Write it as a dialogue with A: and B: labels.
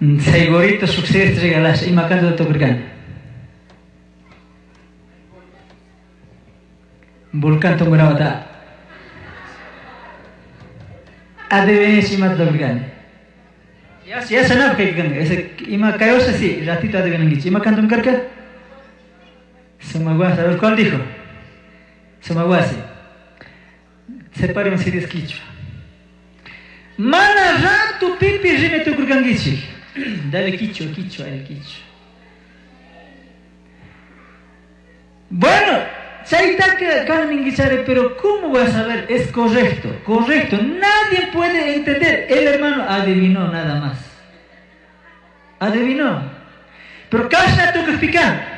A: Segurito success regalas y macando de tocrican. Volcán Tonguravata. Adevene Shimat tocrican. Ya sanab que ese ima caos así, ratito adevene ngichi. Ima cantum carca. Sumagua, ¿sabes cuál dijo? Sumaguasi. Separemos si desquicho. Mana rato pipi rime tocrican gichi. Dale quicho, el quicho. Bueno, chaita que carminguichare, pero ¿cómo voy a saber? Es correcto. Nadie puede entender. El hermano adivinó nada más. Adivinó. Pero ¿qué está tu explicar?